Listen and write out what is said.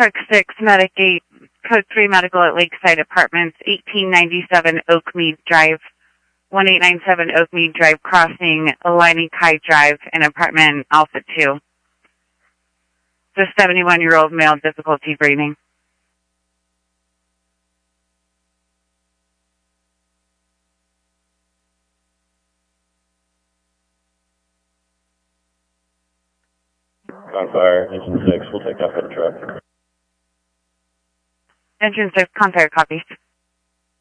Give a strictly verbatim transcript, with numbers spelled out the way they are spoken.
Park six, Medigate, Code three Medical at Lakeside Apartments, eighteen ninety-seven Oakmead Drive, eighteen ninety-seven Oakmead Drive Crossing, Aligning Kai Drive, and Apartment Alpha two. The seventy-one-year-old male, difficulty breathing. On fire, engine six, we'll take that for the truck. Engine six, Contact, copy.